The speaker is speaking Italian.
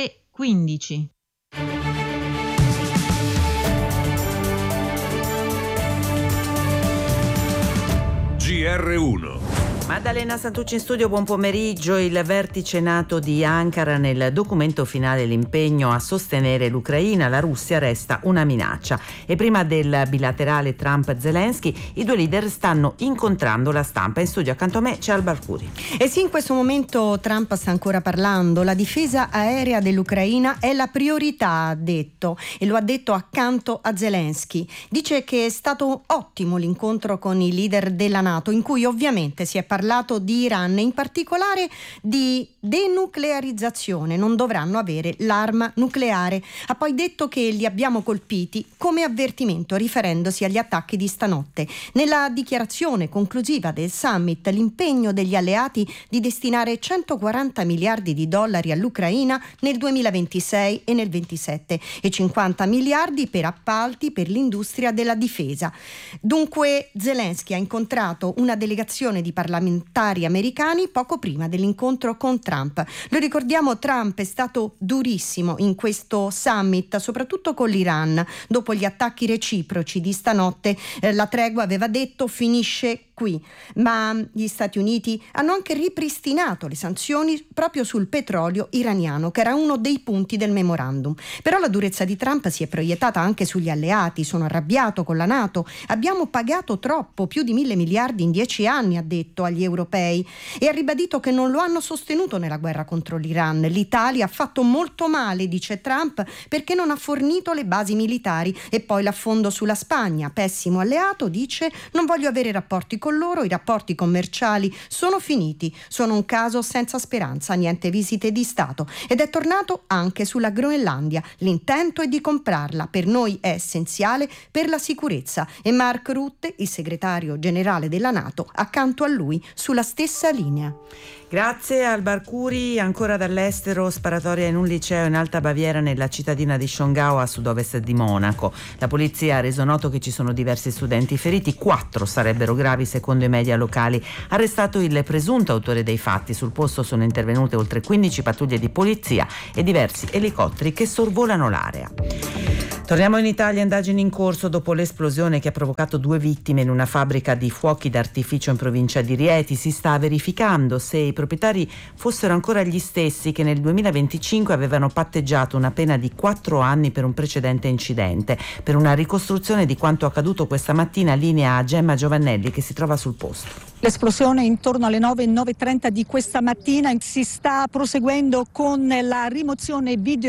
3:15. GR1. Maddalena Santucci in studio, buon pomeriggio. Il vertice NATO di Ankara, nel documento finale l'impegno a sostenere l'Ucraina, la Russia resta una minaccia. E prima del bilaterale Trump-Zelensky, i due leader stanno incontrando la stampa. In studio accanto a me c'è Alba Arcuri. E sì, in questo momento Trump sta ancora parlando. La difesa aerea dell'Ucraina è la priorità, ha detto, e lo ha detto accanto a Zelensky. Dice che è stato ottimo l'incontro con i leader della NATO, in cui ovviamente si è parlato di Iran e in particolare di denuclearizzazione. Non dovranno avere l'arma nucleare. Ha poi detto che li abbiamo colpiti come avvertimento, riferendosi agli attacchi di stanotte. Nella dichiarazione conclusiva del summit, l'impegno degli alleati di destinare 140 miliardi di dollari all'Ucraina nel 2026 e nel 27 e 50 miliardi per appalti per l'industria della difesa. Dunque Zelensky ha incontrato una delegazione di parlamentari americani poco prima dell'incontro con Trump. Lo ricordiamo, Trump è stato durissimo in questo summit, soprattutto con l'Iran. Dopo gli attacchi reciproci di stanotte, la tregua, aveva detto, finisce qui, ma gli Stati Uniti hanno anche ripristinato le sanzioni proprio sul petrolio iraniano, che era uno dei punti del memorandum. Però la durezza di Trump si è proiettata anche sugli alleati. Sono arrabbiato con la NATO, abbiamo pagato troppo, più di 1.000 miliardi in 10 anni, ha detto agli europei, e ha ribadito che non lo hanno sostenuto nella guerra contro l'Iran. L'Italia ha fatto molto male, dice Trump, perché non ha fornito le basi militari. E poi l'affondo sulla Spagna, pessimo alleato, dice, non voglio avere rapporti con loro, i rapporti commerciali sono finiti, sono un caso senza speranza, niente visite di Stato. Ed è tornato anche sulla Groenlandia, l'intento è di comprarla, per noi è essenziale per la sicurezza. E Mark Rutte, il segretario generale della NATO, accanto a lui sulla stessa linea. Grazie Alba Arcuri. Ancora dall'estero, sparatoria in un liceo in Alta Baviera nella cittadina di Schongau a sud-ovest di Monaco. La polizia ha reso noto che ci sono diversi studenti feriti, 4 sarebbero gravi secondo i media locali. Arrestato il presunto autore dei fatti, sul posto sono intervenute oltre 15 pattuglie di polizia e diversi elicotteri che sorvolano l'area. Torniamo in Italia, indagini in corso dopo l'esplosione che ha provocato 2 vittime in una fabbrica di fuochi d'artificio in provincia di Rieti. Si sta verificando se i proprietari fossero ancora gli stessi che nel 2025 avevano patteggiato una pena di 4 anni per un precedente incidente. Per una ricostruzione di quanto accaduto questa mattina, linea a Gemma Giovannelli che si trova sul posto. L'esplosione intorno alle 9:30 di questa mattina. Si sta proseguendo con la rimozione video